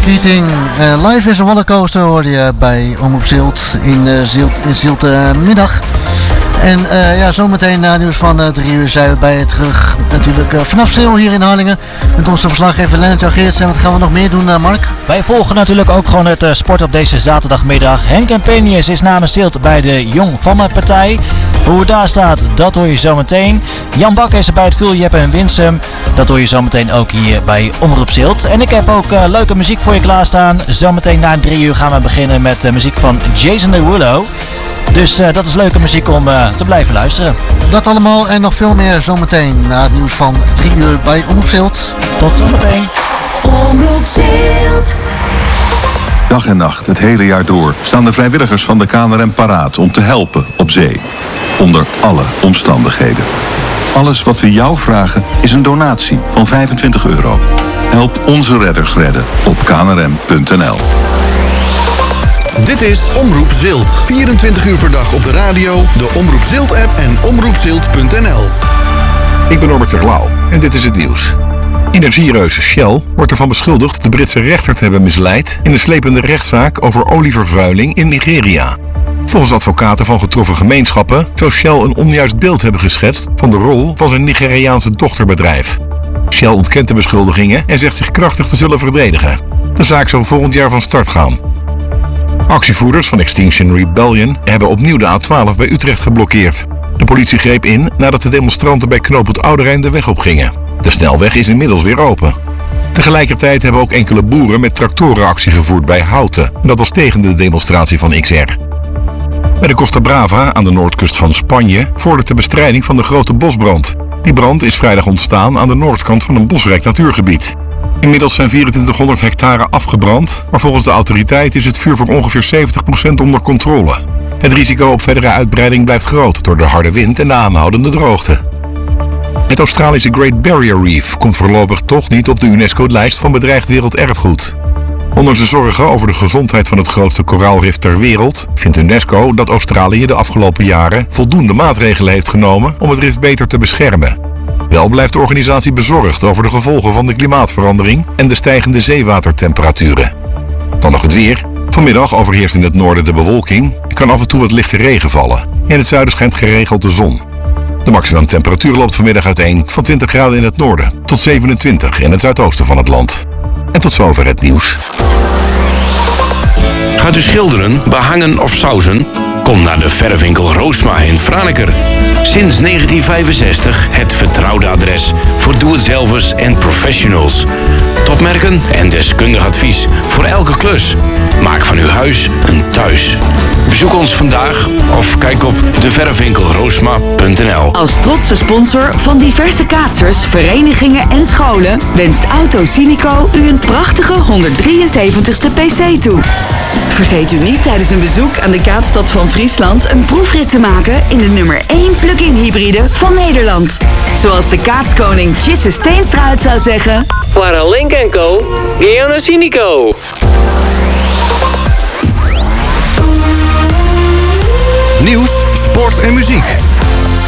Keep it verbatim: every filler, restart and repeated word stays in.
Keating. Uh, live is een rollercoaster hoorde je bij Omroep Zilt in uh, Zilt, in Zilt uh, middag. En uh, ja, zometeen na nieuws van uh, drie uur zijn we bij je terug. Natuurlijk uh, vanaf Zeeuw hier in Harlingen. Met onze verslaggever Lennart Geerts. En wat gaan we nog meer doen, uh, Mark? Wij volgen natuurlijk ook gewoon het uh, sport op deze zaterdagmiddag. Henk en Penius is namens Zilt bij de Jong Vammenpartij. Hoe het daar staat, dat hoor je zometeen. Jan Bakker is er bij het Vueljeppen en Winsum. Dat hoor je zometeen ook hier bij Omroep Zilt. En ik heb ook uh, leuke muziek voor je klaarstaan. Zometeen na drie uur gaan we beginnen met uh, muziek van Jason Derulo. Dus uh, dat is leuke muziek om uh, te blijven luisteren. Dat allemaal en nog veel meer zometeen na het nieuws van drie uur bij Omroep Zilt. Tot zometeen. Omroep Zilt. Dag en nacht, het hele jaar door, staan de vrijwilligers van de K N R M paraat om te helpen op zee. Onder alle omstandigheden. Alles wat we jou vragen is een donatie van vijfentwintig euro. Help onze redders redden op k n r m punt n l. Dit is Omroep Zilt. vierentwintig uur per dag op de radio, de Omroep Zilt app en omroep zilt punt n l. Ik ben Norbert Terlouw en dit is het nieuws. Energiereus Shell wordt ervan beschuldigd de Britse rechter te hebben misleid in de slepende rechtszaak over olievervuiling in Nigeria. Volgens advocaten van getroffen gemeenschappen zou Shell een onjuist beeld hebben geschetst van de rol van zijn Nigeriaanse dochterbedrijf. Shell ontkent de beschuldigingen en zegt zich krachtig te zullen verdedigen. De zaak zou volgend jaar van start gaan. Actievoerders van Extinction Rebellion hebben opnieuw de A twaalf bij Utrecht geblokkeerd. De politie greep in nadat de demonstranten bij knooppunt Oude Rijn de weg opgingen. De snelweg is inmiddels weer open. Tegelijkertijd hebben ook enkele boeren met tractoren actie gevoerd bij Houten. Dat was tegen de demonstratie van X R. Bij de Costa Brava aan de noordkust van Spanje vordert de bestrijding van de grote bosbrand. Die brand is vrijdag ontstaan aan de noordkant van een bosrijk natuurgebied. Inmiddels zijn vierentwintighonderd hectare afgebrand, maar volgens de autoriteit is het vuur voor ongeveer zeventig procent onder controle. Het risico op verdere uitbreiding blijft groot door de harde wind en de aanhoudende droogte. Het Australische Great Barrier Reef komt voorlopig toch niet op de UNESCO-lijst van bedreigd werelderfgoed. Onder zijn zorgen over de gezondheid van het grootste koraalrif ter wereld vindt UNESCO dat Australië de afgelopen jaren voldoende maatregelen heeft genomen om het rif beter te beschermen. Wel blijft de organisatie bezorgd over de gevolgen van de klimaatverandering en de stijgende zeewatertemperaturen. Dan nog het weer. Vanmiddag overheerst in het noorden de bewolking. Er kan af en toe wat lichte regen vallen. In het zuiden schijnt geregeld de zon. De maximumtemperatuur loopt vanmiddag uiteen van twintig graden in het noorden tot zevenentwintig in het zuidoosten van het land. En tot zover het nieuws. Gaat u schilderen, behangen of sausen? Kom naar de verfwinkel Roosma in Franeker. Sinds negentien vijfenzestig het vertrouwde adres voor doe-het-zelvers en professionals. Topmerken en deskundig advies voor elke klus. Maak van uw huis een thuis. Bezoek ons vandaag of kijk op de verfwinkel roosma punt n l. Als trotse sponsor van diverse kaatsers, verenigingen en scholen wenst Autocynico u een prachtige honderddrieënzeventigste P C toe. Vergeet u niet tijdens een bezoek aan de Kaatstad van Friesland een proefrit te maken in de nummer één plug-in hybride van Nederland. Zoals de kaatskoning Tjisse Steenstra het zou zeggen: Waar een Link en Co, ga naar Cynico. Nieuws, sport en muziek.